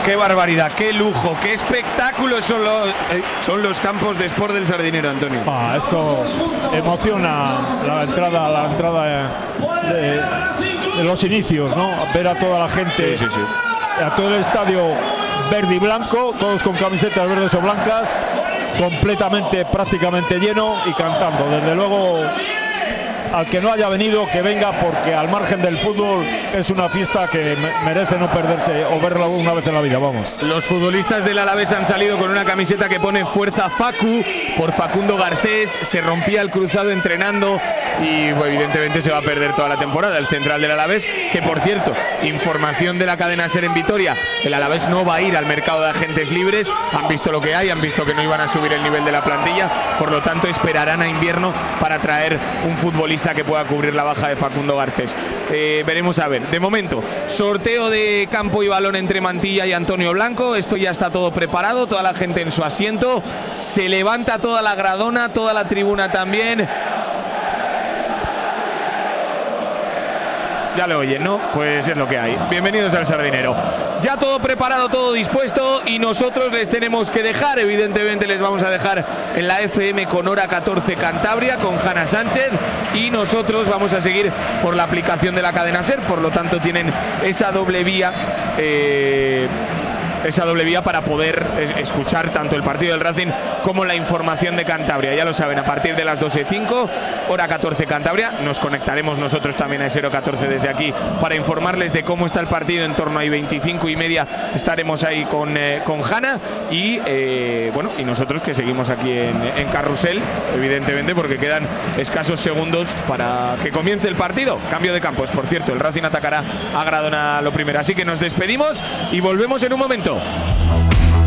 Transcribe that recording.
Qué barbaridad, qué lujo, qué espectáculo son los campos de Sport del Sardinero, Antonio. Esto emociona la entrada de los inicios, ¿no? Ver a toda la gente, sí. a todo el estadio verde y blanco, todos con camisetas verdes o blancas, completamente, prácticamente lleno y cantando. Desde luego, al que no haya venido, que venga, porque al margen del fútbol es una fiesta que merece no perderse o verla una vez en la vida, vamos. Los futbolistas del Alavés han salido con una camiseta que pone Fuerza Facu por Facundo Garcés. Se rompía el cruzado entrenando y evidentemente se va a perder toda la temporada. El central del Alavés, que por cierto, información de la cadena SER en Vitoria, el Alavés no va a ir al mercado de agentes libres. Han visto lo que hay, han visto que no iban a subir el nivel de la plantilla, por lo tanto esperarán a invierno para traer un futbolista que pueda cubrir la baja de Facundo Garcés. Veremos a ver. De momento, sorteo de campo y balón entre Mantilla y Antonio Blanco. Esto ya está todo preparado, toda la gente en su asiento. Se levanta toda la gradona, toda la tribuna también. Ya lo oyen, ¿no? Pues es lo que hay. Bienvenidos al Sardinero. Ya todo preparado, todo dispuesto, y nosotros les tenemos que dejar. Evidentemente les vamos a dejar en la FM con Hora 14 Cantabria, con Hanna Sánchez, y nosotros vamos a seguir por la aplicación de la cadena SER. Por lo tanto tienen esa doble vía para poder escuchar tanto el partido del Racing como la información de Cantabria. Ya lo saben, a partir de las 12:05, Hora 14 Cantabria, nos conectaremos nosotros también a ese Hora 14 desde aquí para informarles de cómo está el partido. En torno a 25:30 estaremos ahí con Hanna y y nosotros que seguimos aquí en Carrusel, evidentemente, porque quedan escasos segundos para que comience el partido. Cambio de campos, por cierto, el Racing atacará a Gradona lo primero. Así que nos despedimos y volvemos en un momento.